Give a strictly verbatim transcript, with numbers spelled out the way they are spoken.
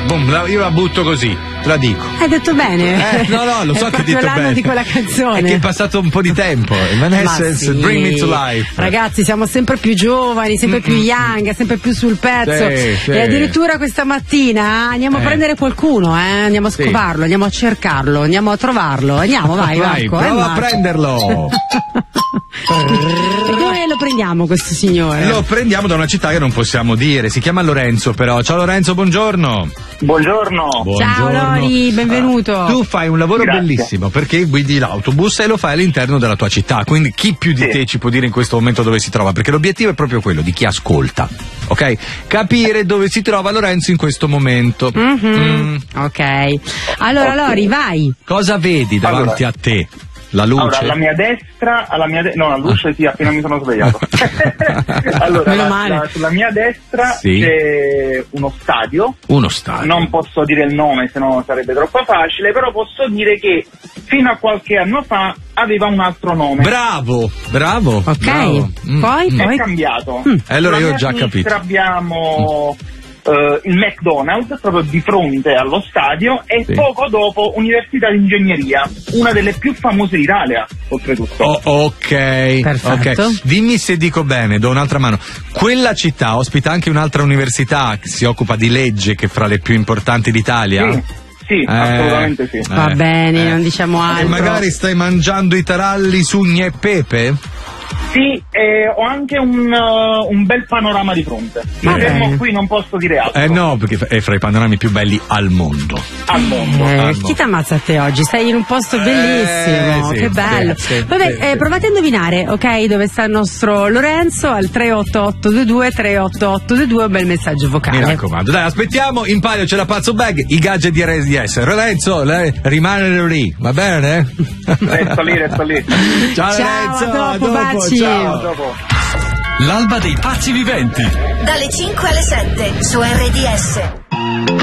boom, la, io la butto così, te la dico. Hai detto bene. Eh, no, no, lo so è che hai detto l'anno bene. di quella canzone. È che è passato un po' di tempo. Evanescence, sì. Bring Me to Life. Ragazzi, siamo sempre più giovani, sempre mm-hmm. più young, sempre più sul pezzo. Sì, sì. E addirittura questa mattina andiamo eh. a prendere qualcuno, eh? Andiamo a scovarlo, sì. andiamo a cercarlo, andiamo a trovarlo. Andiamo, vai, vai, Marco. prova eh, a prenderlo. E dove lo prendiamo questo signore? Lo prendiamo da una città che non possiamo dire, si chiama Lorenzo però. Ciao Lorenzo, buongiorno. Buongiorno. Buongiorno. Ciao Lori, benvenuto. Uh, tu fai un lavoro Grazie. bellissimo perché guidi l'autobus e lo fai all'interno della tua città, quindi chi più di sì. te ci può dire in questo momento dove si trova? Perché l'obiettivo è proprio quello di chi ascolta, ok? Capire dove si trova Lorenzo in questo momento. Mm-hmm. Mm. Ok. Allora Okay. Lori, vai. Cosa vedi davanti Allora. a te? La luce? Allora, alla mia destra, alla mia de- no, la luce sì, appena mi sono svegliato. Allora, Meno la, male. la, sulla mia destra Sì. c'è uno stadio. Uno stadio. Non posso dire il nome, se no sarebbe troppo facile, però posso dire che fino a qualche anno fa aveva un altro nome. Bravo, bravo. Ok. bravo. Mm, Poi, mm. È poi. cambiato. Mm. Allora Sulla io ho mia già sinistra capito. abbiamo eh, il McDonald's proprio di fronte allo stadio e Sì. poco dopo Università di Ingegneria, una delle più famose d'Italia, oltretutto. Oh, ok, Perfetto. ok. Dimmi se dico bene, do un'altra mano. Quella città ospita anche un'altra università che si occupa di legge, che è fra le più importanti d'Italia? Sì, sì, Eh, assolutamente sì. Va Eh, bene, eh. non diciamo altro. E magari stai mangiando i taralli, sugne e pepe? Sì, e ho anche un, uh, un bel panorama di fronte. Mi Va fermo bene. qui, non posso dire altro. Eh no, perché è fra i panorami più belli al mondo. Al mondo. Eh, Ah, chi no. ti ammazza a te oggi? Sei in un posto bellissimo, sì, che sì, bello. sì, Vabbè, sì, eh, sì. provate a indovinare, ok, dove sta il nostro Lorenzo al tre otto otto due due tre otto otto due due, un bel messaggio Mi vocale. raccomando, dai, aspettiamo, in palio c'è la Pazzo Bag, i gadget di R D S. Lorenzo, lei rimane lì, va bene? Resto lì, resto lì. Ciao, Ciao, Lorenzo, a dopo, baci. ciao. A dopo. L'alba dei pazzi viventi. Dalle cinque alle sette su R D S.